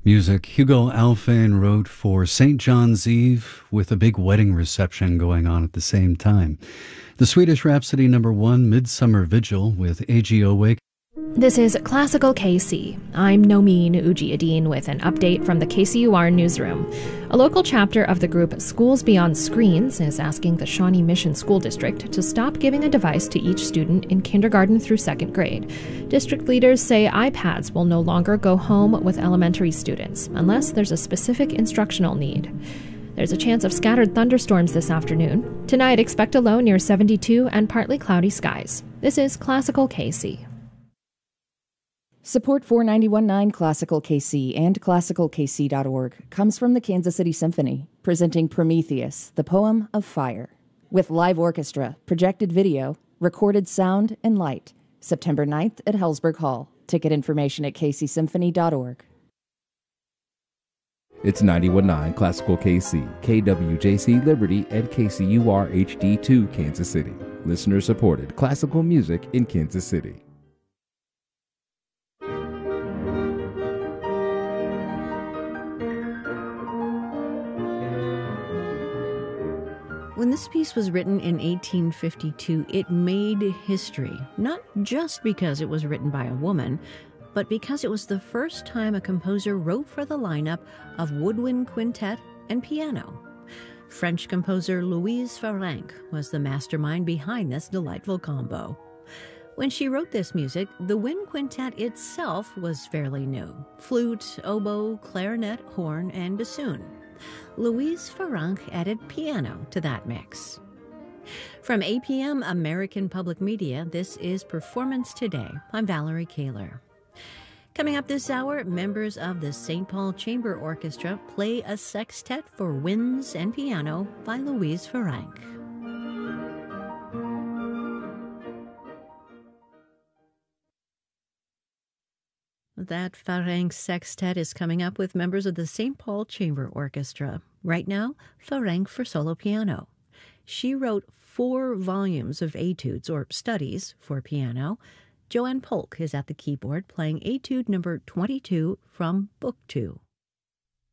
Music Hugo Alphane wrote for St. John's Eve with a big wedding reception going on at the same time. The Swedish Rhapsody #1, Midsummer Vigil with A.G. Owake. This is Classical KC. I'm Nomeen Ujiadeen with an update from the KCUR newsroom. A local chapter of the group Schools Beyond Screens is asking the Shawnee Mission School District to stop giving a device to each student in kindergarten through second grade. District leaders say iPads will no longer go home with elementary students unless there's a specific instructional need. There's a chance of scattered thunderstorms this afternoon. Tonight, expect a low near 72 and partly cloudy skies. This is Classical KC. Support for 91.9 Classical KC and ClassicalKC.org comes from the Kansas City Symphony, presenting Prometheus, the Poem of Fire, with live orchestra, projected video, recorded sound, and light. September 9th at Hellsberg Hall. Ticket information at kcsymphony.org. It's 91.9 Classical KC, KWJC Liberty, and KCUR HD2 Kansas City. Listener-supported classical music in Kansas City. When this piece was written in 1852, it made history, not just because it was written by a woman, but because it was the first time a composer wrote for the lineup of woodwind quintet and piano. French composer Louise Farrenc was the mastermind behind this delightful combo. When she wrote this music, the wind quintet itself was fairly new: flute, oboe, clarinet, horn, and bassoon. Louise Farrenc added piano to that mix. From APM American Public Media, this is Performance Today. I'm Valerie Kaler. Coming up this hour, members of the St. Paul Chamber Orchestra play a sextet for winds and piano by Louise Farrenc. That Farrenc sextet is coming up with members of the St. Paul Chamber Orchestra. Right now, Farrenc for solo piano. She wrote 4 volumes of etudes, or studies, for piano. Joanne Polk is at the keyboard playing etude number 22 from Book 2.